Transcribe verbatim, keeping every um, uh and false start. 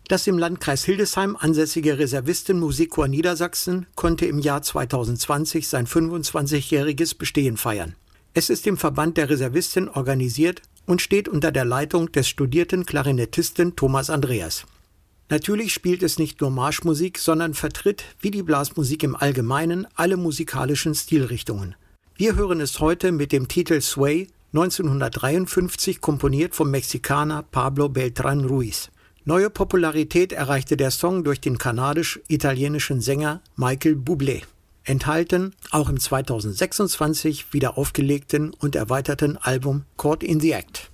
Das im Landkreis Hildesheim ansässige Reservisten-Musikchor Niedersachsen konnte im Jahr zweitausendzwanzig sein fünfundzwanzigjähriges Bestehen feiern. Es ist im Verband der Reservisten organisiert und steht unter der Leitung des studierten Klarinettisten Thomas Andreas. Natürlich spielt es nicht nur Marschmusik, sondern vertritt, wie die Blasmusik im Allgemeinen, alle musikalischen Stilrichtungen. Wir hören es heute mit dem Titel Sway, neunzehnhundertdreiundfünfzig komponiert vom Mexikaner Pablo Beltrán Ruiz. Neue Popularität erreichte der Song durch den kanadisch-italienischen Sänger Michael Bublé. Enthalten auch im zweitausendsechsundzwanzig wieder aufgelegten und erweiterten Album Caught in the Act.